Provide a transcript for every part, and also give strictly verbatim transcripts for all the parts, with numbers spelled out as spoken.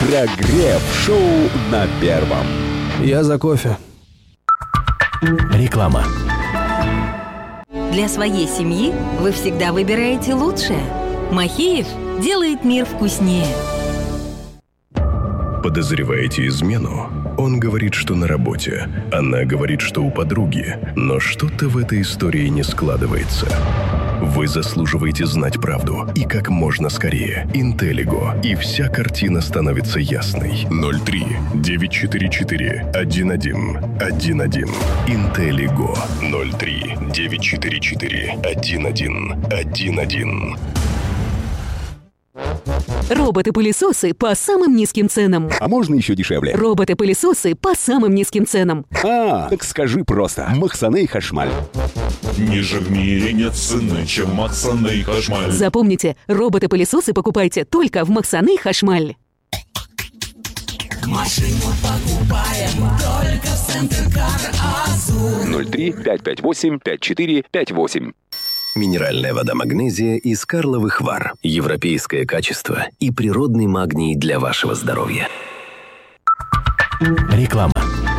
Прогрев-шоу на Первом. Я за кофе. Реклама. Для своей семьи вы всегда выбираете лучшее. Махеев делает мир вкуснее. Подозреваете измену? Он говорит, что на работе. Она говорит, что у подруги. Но что-то в этой истории не складывается. Вы заслуживаете знать правду. И как можно скорее. Интеллиго. И вся картина становится ясной. ноль три девять четыре четыре один один один один. Интеллиго. ноль три девять четыре четыре один один один один. Роботы-пылесосы по самым низким ценам. А можно еще дешевле? Роботы-пылесосы по самым низким ценам. А, так скажи просто. Махсаней Хашмаль. Ниже в мире нет цены, чем Махсаней Хашмаль. Запомните, роботы-пылесосы покупайте только в Махсаней Хашмаль. Машину покупаем только в Центр Кар Азур. ноль три пять пять восемь пять четыре пять восемь. Минеральная вода «Магнезия» из Карловых Вар. Европейское качество и природный магний для вашего здоровья. Реклама.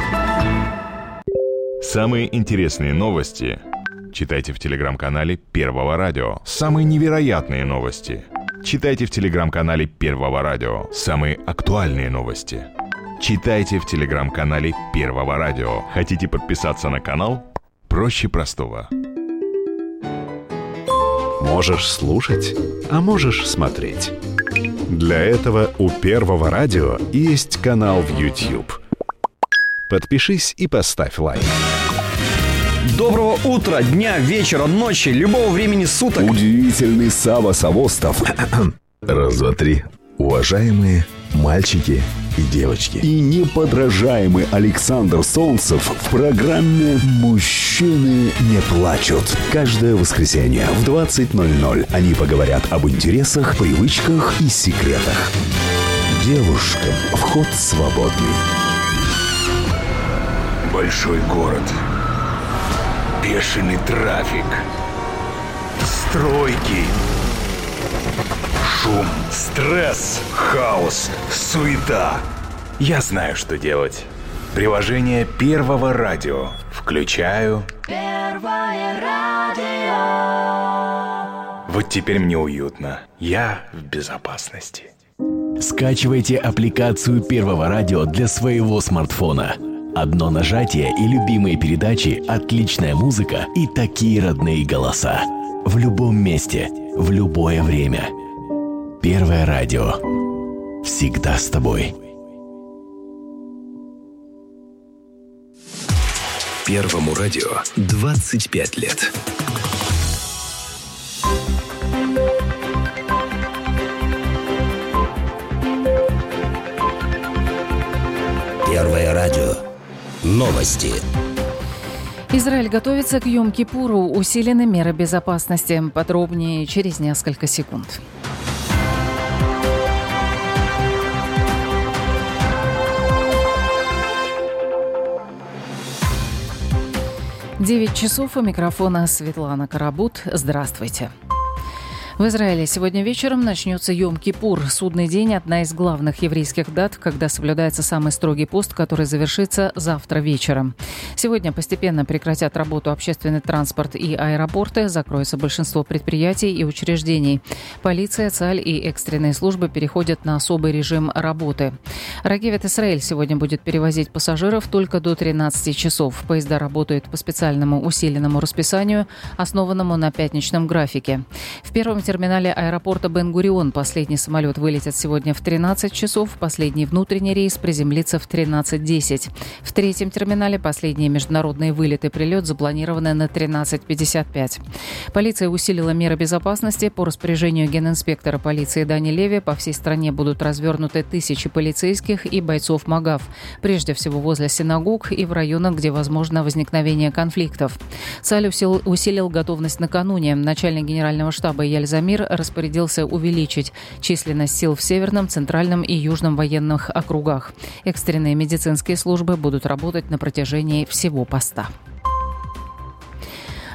Самые интересные новости читайте в телеграм-канале Первого радио. Самые невероятные новости читайте в телеграм-канале Первого радио. Самые актуальные новости читайте в телеграм-канале Первого радио. Хотите подписаться на канал? Проще простого. Можешь слушать, а можешь смотреть. Для этого у Первого радио есть канал в YouTube. Подпишись и поставь лайк. Доброго утра, дня, вечера, ночи, любого времени суток. Удивительный Сава Савостов. Раз, два, три. Уважаемые мальчики и девочки. И неподражаемый Александр Солнцев в программе «Мужчины не плачут». Каждое воскресенье в двадцать ноль ноль они поговорят об интересах, привычках и секретах. Девушкам вход свободный. Большой город. Бешеный трафик. Стройки. Шум, стресс, хаос, суета. Я знаю, что делать. Приложение Первого радио. Включаю. Первое радио. Вот теперь мне уютно. Я в безопасности. Скачивайте аппликацию Первого радио для своего смартфона. Одно нажатие и любимые передачи, отличная музыка и такие родные голоса. В любом месте, в любое время. Первое радио. Всегда с тобой. Первому радио двадцать пять лет. Первое радио. Новости. Израиль готовится к Йом-Кипуру. Усилены меры безопасности. Подробнее через несколько секунд. девять часов, у микрофона Светлана Карабут. Здравствуйте. В Израиле сегодня вечером начнется Йом-Кипур. Судный день – одна из главных еврейских дат, когда соблюдается самый строгий пост, который завершится завтра вечером. Сегодня постепенно прекратят работу общественный транспорт и аэропорты, закроется большинство предприятий и учреждений. Полиция, ЦАЛЬ и экстренные службы переходят на особый режим работы. Ракевет Исраэль сегодня будет перевозить пассажиров только до тринадцати часов. Поезда работают по специальному усиленному расписанию, основанному на пятничном графике. В первом терминале аэропорта Бен-Гурион последний самолет вылетит сегодня в тринадцать часов, последний внутренний рейс приземлится в тринадцать десять. В третьем терминале последние международные вылеты и прилет запланированы на тринадцать пятьдесят пять. Полиция усилила меры безопасности. По распоряжению генинспектора полиции Дани Леви по всей стране будут развернуты тысячи полицейских и бойцов МАГАВ, прежде всего возле синагог и в районах, где возможно возникновение конфликтов. ЦАЛЬ усилил готовность накануне. Начальник генерального штаба Яль Замир распорядился увеличить численность сил в Северном, Центральном и Южном военных округах. Экстренные медицинские службы будут работать на протяжении всего поста.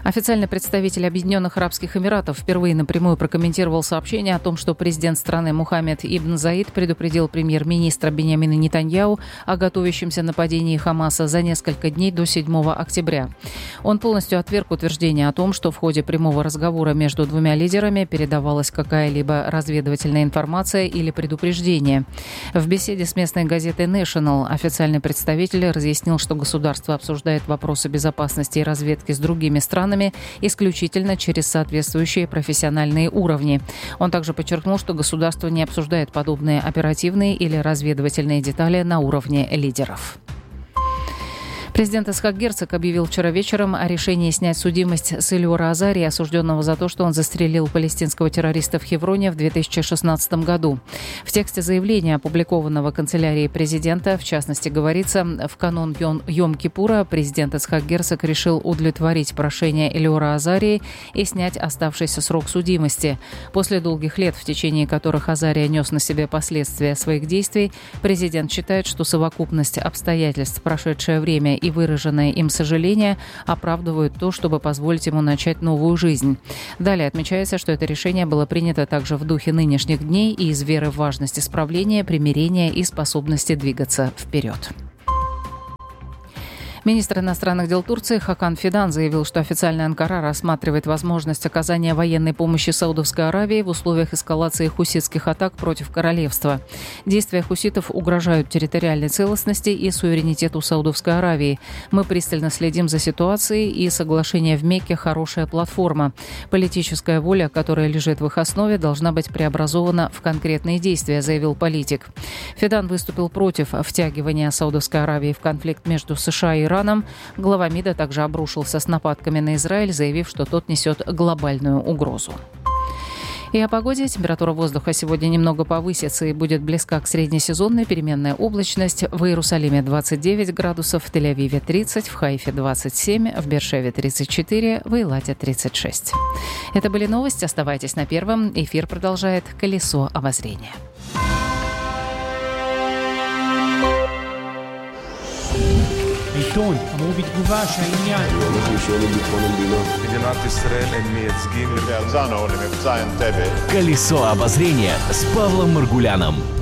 Официальный представитель Объединенных Арабских Эмиратов впервые напрямую прокомментировал сообщение о том, что президент страны Мухаммед Ибн Заид предупредил премьер-министра Биньямина Нетаньяху о готовящемся нападении Хамаса за несколько дней до седьмого октября. Он полностью отверг утверждение о том, что в ходе прямого разговора между двумя лидерами передавалась какая-либо разведывательная информация или предупреждение. В беседе с местной газетой National официальный представитель разъяснил, что государство обсуждает вопросы безопасности и разведки с другими странами исключительно через соответствующие профессиональные уровни. Он также подчеркнул, что государство не обсуждает подобные оперативные или разведывательные детали на уровне лидеров. Президент Ицхак Герцог объявил вчера вечером о решении снять судимость с Элиора Азари, осужденного за то, что он застрелил палестинского террориста в Хевроне в две тысячи шестнадцатом году. В тексте заявления, опубликованного канцелярией президента, в частности, говорится, в канун Йом-Кипура президент Ицхак Герцог решил удовлетворить прошение Элиора Азарии и снять оставшийся срок судимости. После долгих лет, в течение которых Азария нес на себе последствия своих действий, президент считает, что совокупность обстоятельств, прошедшее время и выраженное им сожаление оправдывают то, чтобы позволить ему начать новую жизнь. Далее отмечается, что это решение было принято также в духе нынешних дней и из веры в важность исправления, примирения и способности двигаться вперед. Министр иностранных дел Турции Хакан Фидан заявил, что официальная Анкара рассматривает возможность оказания военной помощи Саудовской Аравии в условиях эскалации хуситских атак против королевства. Действия хуситов угрожают территориальной целостности и суверенитету Саудовской Аравии. Мы пристально следим за ситуацией, и соглашение в Мекке – хорошая платформа. Политическая воля, которая лежит в их основе, должна быть преобразована в конкретные действия, заявил политик. Фидан выступил против втягивания Саудовской Аравии в конфликт между США и Ираном. Глава МИДа также обрушился с нападками на Израиль, заявив, что тот несет глобальную угрозу. И о погоде. Температура воздуха сегодня немного повысится и будет близка к среднесезонной. Переменная облачность. В Иерусалиме двадцать девять градусов, в Тель-Авиве тридцать, в Хайфе двадцать семь, в Беэр-Шеве тридцать четыре, в Эйлате тридцать шесть. Это были новости. Оставайтесь на Первом. Эфир продолжает «Колесо обозрения». עיתון, אמרו בתגובה שהעניין הולך לשאול את ביטחון המדינה. מדינת ישראל הם מייצגים והרצנו למבצע אנטבה. Колесо обозрения с Павлом Маргуляном.